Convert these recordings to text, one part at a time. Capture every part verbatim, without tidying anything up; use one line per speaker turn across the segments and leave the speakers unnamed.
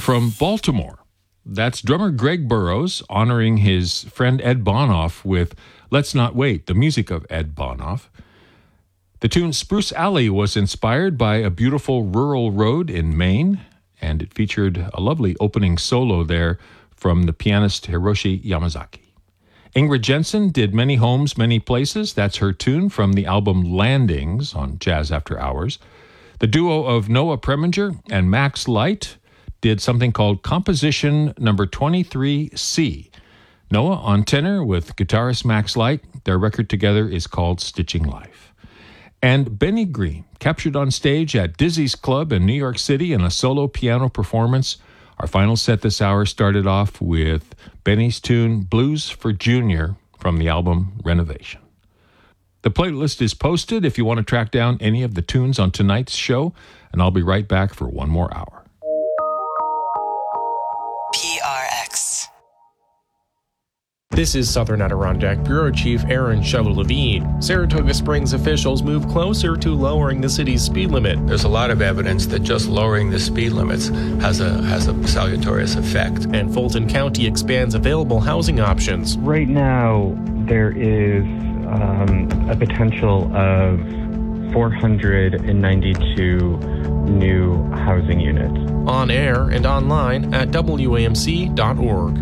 from Baltimore. That's drummer Greg Burrows honoring his friend Ed Bonoff with Let's Not Wait, the music of Ed Bonoff. The tune Spruce Alley was inspired by a beautiful rural road in Maine, and it featured a lovely opening solo there from the pianist Hiroshi Yamazaki. Ingrid Jensen did Many Homes, Many Places. That's her tune from the album Landings on Jazz After Hours. The duo of Noah Preminger and Max Light did something called Composition Number twenty-three C. Noah on tenor with guitarist Max Light. Their record together is called Stitching Life. And Benny Green, captured on stage at Dizzy's Club in New York City in a solo piano performance. Our final set this hour started off with Benny's tune Blues for Junior from the album Renovation. The playlist is posted if you want to track down any of the tunes on tonight's show, and I'll be right back for one more hour.
P R X.
This is Southern Adirondack Bureau Chief Aaron Shovel-Levine. Saratoga Springs officials move closer to lowering the city's speed limit.
There's a lot of evidence that just lowering the speed limits has a has a salutarious effect.
And Fulton County expands available housing options.
Right now, there is um, a potential of four hundred ninety-two new housing units.
On air and online at W A M C dot org.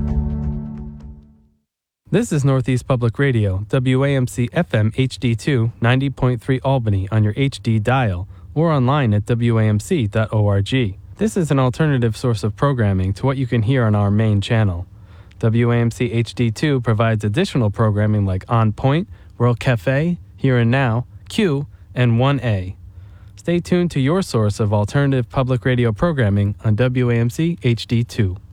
This is Northeast Public Radio, W A M C F M H D two, ninety point three Albany on your H D dial, or online at W A M C dot org. This is an alternative source of programming to what you can hear on our main channel. W A M C H D two provides additional programming like On Point, World Cafe, Here and Now, Q, and one A. Stay tuned to your source of alternative public radio programming on W A M C H D two.